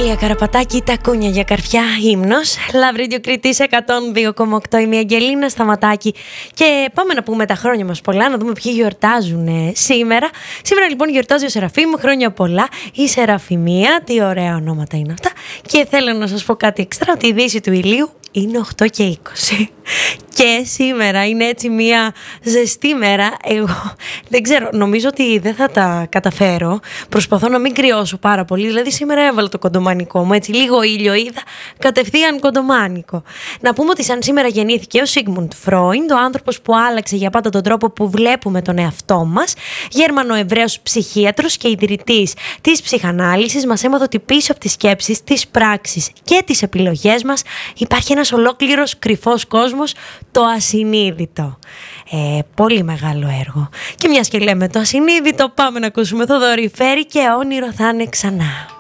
Μαρία Καραπατάκη, τα κούνια για καρφιά, ύμνος. Love Radio Κρήτης 102,8. Είμαι η Αγγελίνα Σταματάκη. Και πάμε να πούμε τα χρόνια μας πολλά, να δούμε ποιοι γιορτάζουν σήμερα. Σήμερα λοιπόν γιορτάζει ο Σεραφείμ, χρόνια πολλά. Η Σεραφημία, τι ωραία ονόματα είναι αυτά. Και θέλω να σας πω κάτι εξτρά, ότι η δύση του ηλίου είναι 8 και 20. Και σήμερα είναι έτσι μια ζεστή μέρα. Εγώ δεν ξέρω, νομίζω ότι δεν θα τα καταφέρω. Προσπαθώ να μην κρυώσω πάρα πολύ. Δηλαδή σήμερα έβαλα το κοντομάνικό μου, έτσι λίγο ήλιο είδα, κατευθείαν κοντομάνικο. Να πούμε ότι σαν σήμερα γεννήθηκε ο Σίγμουντ Φρόιντ, ο άνθρωπος που άλλαξε για πάντα τον τρόπο που βλέπουμε τον εαυτό μας. Γερμανοεβραίος ψυχίατρος και ιδρυτής της ψυχανάλυσης, μας έμαθε ότι πίσω από τις σκέψεις, τις πράξεις και τις επιλογές μας υπάρχει ένας ολόκληρος κρυφός κόσμος, το ασυνείδητο. Πολύ μεγάλο έργο. Και μιας και λέμε το ασυνείδητο, πάμε να ακούσουμε Θοδωρή Φέρη και όνειρο θα είναι ξανά.